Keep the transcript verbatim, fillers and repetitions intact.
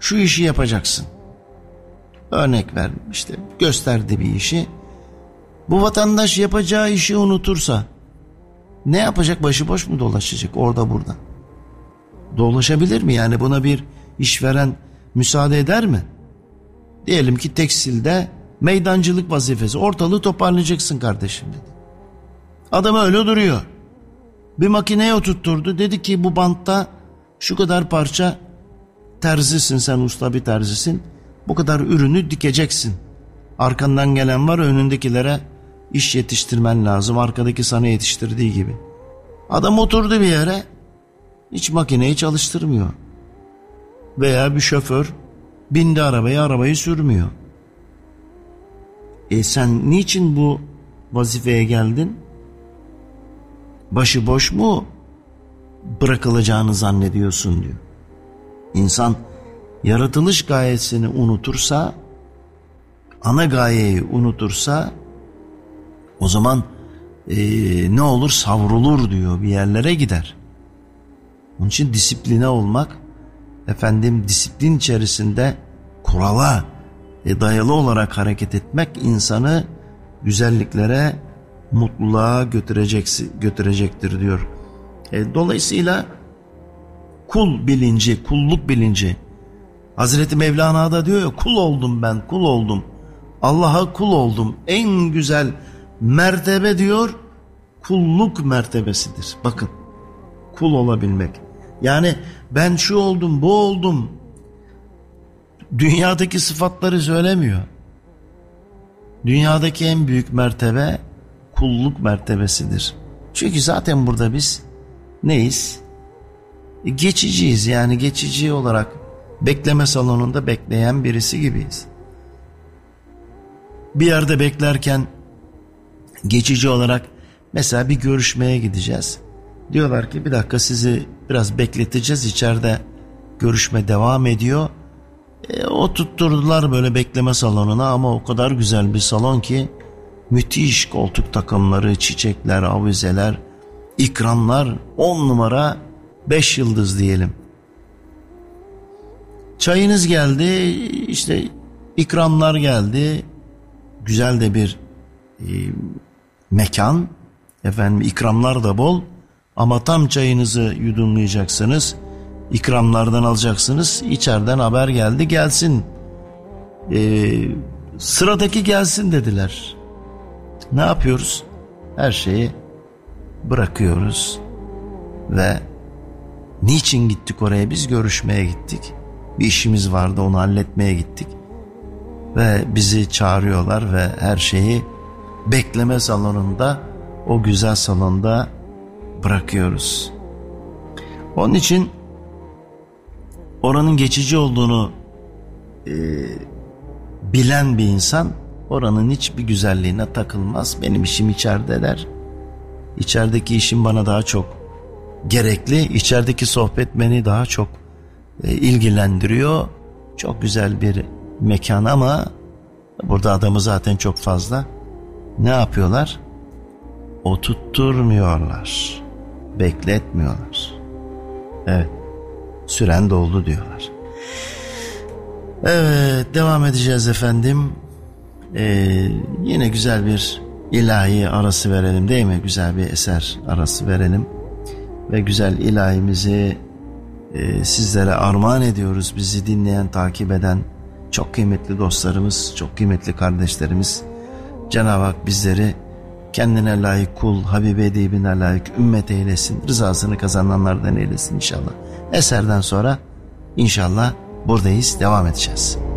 şu işi yapacaksın. Örnek ver, işte gösterdi bir işi. Bu vatandaş yapacağı işi unutursa ne yapacak? Başıboş mu dolaşacak orada burada? Dolaşabilir mi? Yani buna bir işveren müsaade eder mi? Diyelim ki tekstilde meydancılık vazifesi, ortalığı toparlayacaksın kardeşim dedi. Adam öyle duruyor. Bir makineye oturtturdu, dedi ki bu bantta şu kadar parça, terzisin sen, usta bir terzisin, bu kadar ürünü dikeceksin. Arkandan gelen var, önündekilere iş yetiştirmen lazım, arkadaki sana yetiştirdiği gibi. Adam oturdu bir yere, hiç makineyi çalıştırmıyor. Veya bir şoför bindi arabaya, arabayı sürmüyor. E sen niçin bu vazifeye geldin? Başıboş mu bırakılacağını zannediyorsun diyor. İnsan yaratılış gayesini unutursa, ana gayeyi unutursa, o zaman e, ne olur? Savrulur diyor, bir yerlere gider. Onun için disipline olmak, efendim disiplin içerisinde kurala e, dayalı olarak hareket etmek insanı güzelliklere, mutluluğa götürecek, götürecektir diyor. E, dolayısıyla kul bilinci, kulluk bilinci. Hazreti Mevlana da diyor ya, kul oldum ben, kul oldum. Allah'a kul oldum. En güzel mertebe diyor, kulluk mertebesidir. Bakın, kul olabilmek. Yani ben şu oldum, bu oldum. Dünyadaki sıfatları söylemiyor. Dünyadaki en büyük mertebe kulluk mertebesidir. Çünkü zaten burada biz neyiz? Geçiciyiz, yani geçici olarak bekleme salonunda bekleyen birisi gibiyiz. Bir yerde beklerken geçici olarak, mesela bir görüşmeye gideceğiz. Diyorlar ki bir dakika sizi biraz bekleteceğiz, içeride görüşme devam ediyor. E, o tutturdular böyle bekleme salonuna, ama o kadar güzel bir salon ki müthiş koltuk takımları, çiçekler, avizeler, ikramlar, on numara, beş yıldız diyelim. Çayınız geldi, işte ikramlar geldi, güzel de bir e, mekan, efendim ikramlar da bol, ama tam çayınızı yudumlayacaksınız, ikramlardan alacaksınız, içeriden haber geldi, gelsin, e, sıradaki gelsin dediler. Ne yapıyoruz? Her şeyi bırakıyoruz ve niçin gittik oraya? Biz görüşmeye gittik. Bir işimiz vardı, onu halletmeye gittik. Ve bizi çağırıyorlar ve her şeyi bekleme salonunda, o güzel salonda bırakıyoruz. Onun için oranın geçici olduğunu e, bilen bir insan oranın hiçbir güzelliğine takılmaz. Benim işim içeride der. İçerideki işim bana daha çok gerekli. İçerideki sohbet beni daha çok e, ilgilendiriyor. Çok güzel bir mekan ama burada adamı zaten çok fazla. Ne yapıyorlar? Oturtturmuyorlar. Bekletmiyorlar. Evet. Süren doldu diyorlar. Evet, devam edeceğiz efendim. Ee, yine güzel bir ilahi arası verelim, değil mi? Güzel bir eser arası verelim. Ve güzel ilahimizi e, sizlere armağan ediyoruz. Bizi dinleyen, takip eden çok kıymetli dostlarımız, çok kıymetli kardeşlerimiz. Cenab-ı Hak bizleri kendine layık kul, Habibi edibine layık ümmet eylesin. Rızasını kazananlardan eylesin inşallah. Eserden sonra inşallah buradayız, devam edeceğiz.